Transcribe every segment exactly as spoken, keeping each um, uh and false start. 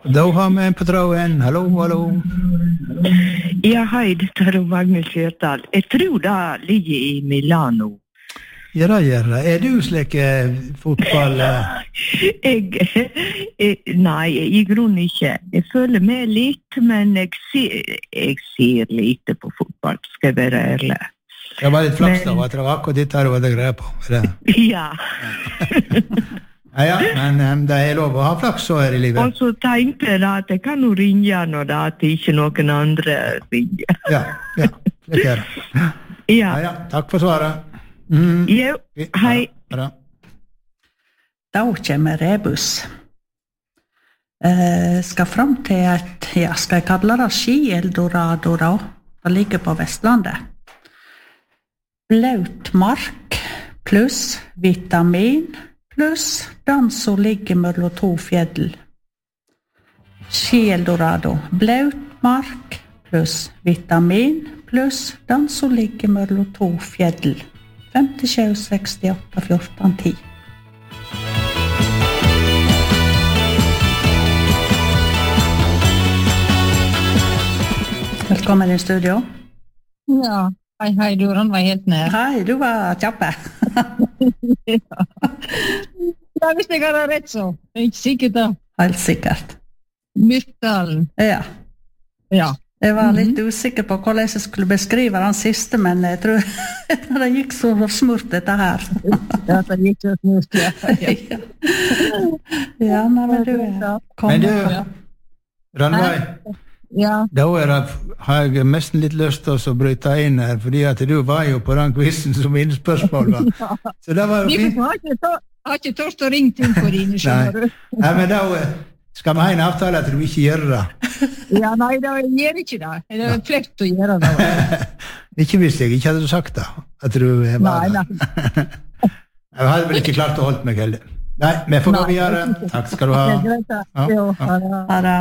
Da har vi en på tråden. Hallo, hallo. Ja, hei, dette er Magnus Fjertal. Jeg tror det ligger i Milano. Ja, det gjør det. Er du slik eh, fotball? Eh? Jeg, jeg, nei, i grunnen ikke. Jeg føler med litt, men jeg ser, jeg ser lite på fotball, skal jeg være ærlig. Det var litt flaks da, at det var akkurat ditt her og det greia på. Det. Ja. Ja, ja, men um, det er lov å ha flaks så her i livet. Og så tenkte jeg at jeg kan jo ringe når det er ikke noen andre ringer. Ja, ja, det er det. Ja. Ja. Ja, takk for svaret. Mm. Jo, hei. Ja, da kommer rebus. Eh, skal frem til et, ja, skal jeg kalle det Ski-Eldorado da? Det ligger på Vestlandet. Blaut mark pluss vitamin pluss den som ligger mellom to fjell. Ski-Eldorado. Blaut mark pluss vitamin pluss den som ligger mellom to fjell. femtisju sekstiåtte fjorten ti. Velkommen i studio. Ja, hei, hei, du var helt nær. Hei, du var kjappe. Ja. Ja, hvis jeg har rett så. Det er ikke sikkert da. Helt sikkert. Myrkdalen. Ja. Ja. Jeg var litt mm-hmm. usikker på hvordan jeg skulle beskrive den siste, men jeg tror det gikk så smurt dette her. Ja, det gikk så smurt, ja. Ja, ja men du er Men du, Rannveig, ja. da er det, har jeg nesten litt lyst til å bryte inn her, fordi at du var jo på den quizen som innspørsmål var. Så det var jo fint. Jeg har ikke tørst å ringe til for dine, skjønner du. Nei, men da skal vi ha en avtale at du ikke gjør det. Ja, nei, da gjør ikke det. Det er flekt å gjøre det. Ikke hvis jeg ikke hadde sagt det, at du var nei, det. Nei. Jeg hadde vel ikke klart å holde meg heller. Nei, vi får gå videre. Takk skal du ha. Ja, ja. Ha det.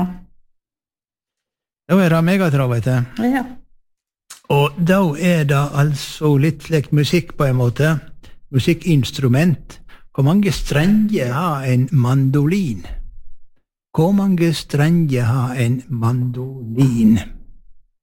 Da er det megatrav, vet jeg. Ja. Og da er det altså litt slik musikk på en måte. Musikkinstrument. Hvor mange strenger har en mandolin? Hvor mange strenger har en mandolin?